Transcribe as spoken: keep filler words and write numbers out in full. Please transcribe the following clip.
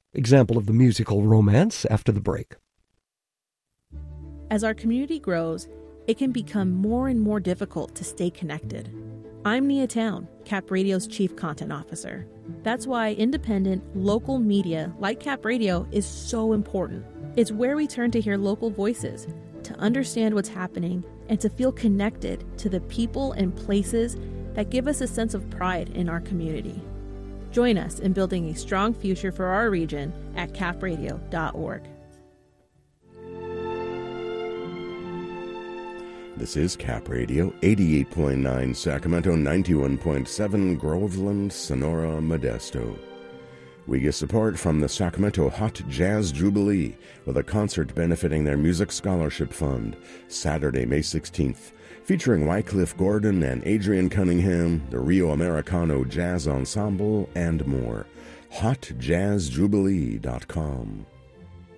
Example of the musical romance after the break. As our community grows, it can become more and more difficult to stay connected. I'm Nia Town, Cap Radio's Chief Content Officer. That's why independent, local media like Cap Radio is so important. It's where we turn to hear local voices, to understand what's happening, and to feel connected to the people and places that give us a sense of pride in our community. Join us in building a strong future for our region at cap radio dot org. This is Cap Radio, eighty-eight point nine Sacramento, ninety-one point seven Groveland, Sonora, Modesto. We get support from the Sacramento Hot Jazz Jubilee with a concert benefiting their Music Scholarship Fund, Saturday, May sixteenth, featuring Wycliffe Gordon and Adrian Cunningham, the Rio Americano Jazz Ensemble, and more. hot jazz jubilee dot com.